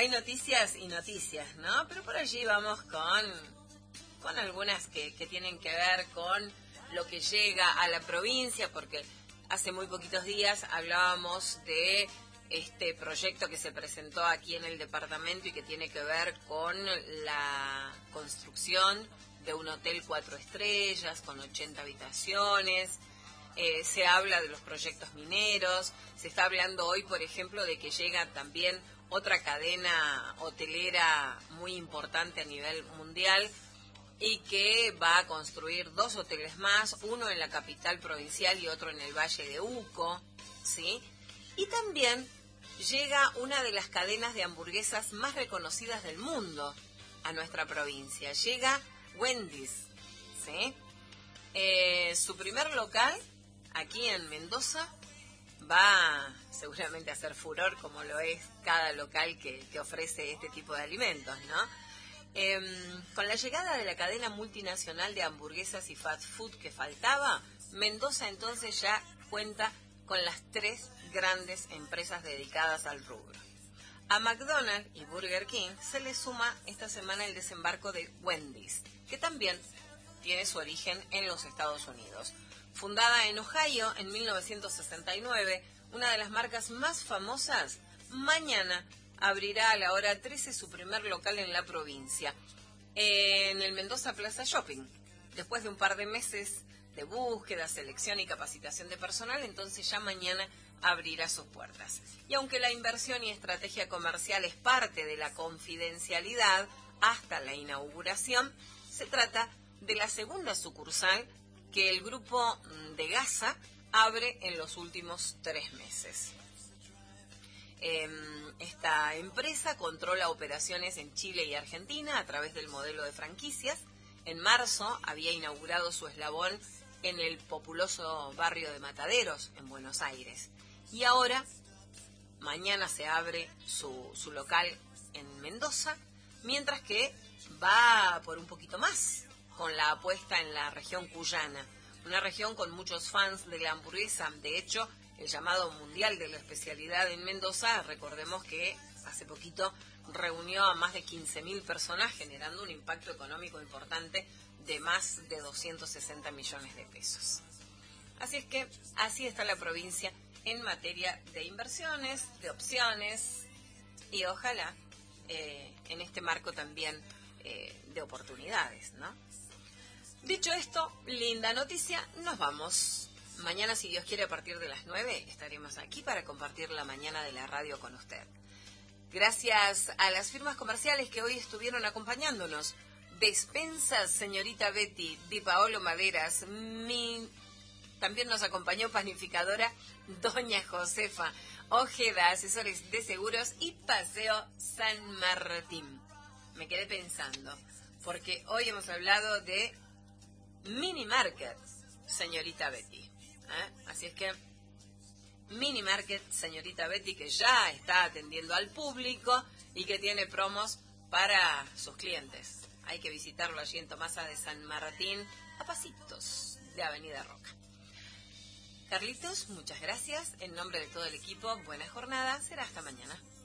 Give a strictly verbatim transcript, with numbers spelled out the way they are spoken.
hay noticias y noticias, ¿no? Pero por allí vamos con, con algunas que, que tienen que ver con lo que llega a la provincia, porque hace muy poquitos días hablábamos de este proyecto que se presentó aquí en el departamento y que tiene que ver con la construcción de un hotel cuatro estrellas con ochenta habitaciones. Eh, se habla de los proyectos mineros, se está hablando hoy, por ejemplo, de que llega también otra cadena hotelera muy importante a nivel mundial y que va a construir dos hoteles más, uno en la capital provincial y otro en el Valle de Uco, ¿sí? Y también llega una de las cadenas de hamburguesas más reconocidas del mundo a nuestra provincia. Llega Wendy's, ¿sí? Eh, su primer local, aquí en Mendoza, va seguramente a hacer furor, como lo es cada local que, que ofrece este tipo de alimentos, ¿no? Eh, con la llegada de la cadena multinacional de hamburguesas y fast food que faltaba, Mendoza entonces ya cuenta con las tres grandes empresas dedicadas al rubro. A McDonald's y Burger King se le suma esta semana el desembarco de Wendy's, que también tiene su origen en los Estados Unidos. Fundada en Ohio en mil novecientos sesenta y nueve, una de las marcas más famosas, mañana abrirá a la hora trece su primer local en la provincia, en el Mendoza Plaza Shopping. Después de un par de meses de búsqueda, selección y capacitación de personal, entonces ya mañana abrirá sus puertas. Y aunque la inversión y estrategia comercial es parte de la confidencialidad hasta la inauguración, se trata de la segunda sucursal que el grupo de Gaza abre en los últimos tres meses. Eh, esta empresa controla operaciones en Chile y Argentina a través del modelo de franquicias. En marzo había inaugurado su eslabón en el populoso barrio de Mataderos, en Buenos Aires. Y ahora, mañana se abre su, su local en Mendoza, mientras que va por un poquito más con la apuesta en la región cuyana, una región con muchos fans de la hamburguesa. De hecho, el llamado Mundial de la Especialidad en Mendoza, recordemos que hace poquito reunió a más de quince mil personas, generando un impacto económico importante de más de doscientos sesenta millones de pesos. Así es que así está la provincia en materia de inversiones, de opciones y ojalá eh, en este marco también eh, de oportunidades, ¿no? Dicho esto, linda noticia, nos vamos. Mañana, si Dios quiere, a partir de las nueve, estaremos aquí para compartir la mañana de la radio con usted. Gracias a las firmas comerciales que hoy estuvieron acompañándonos. Despensas Señorita Betty, Di Paolo Maderas, mi... también nos acompañó Panificadora Doña Josefa, Ojeda, Asesores de Seguros y Paseo San Martín. Me quedé pensando, porque hoy hemos hablado de Mini Market Señorita Betty. ¿eh? Así es que Mini Market Señorita Betty, que ya está atendiendo al público y que tiene promos para sus clientes. Hay que visitarlo allí en Tomasa de San Martín, a pasitos de Avenida Roca. Carlitos, muchas gracias. En nombre de todo el equipo, buena jornada. Será hasta mañana.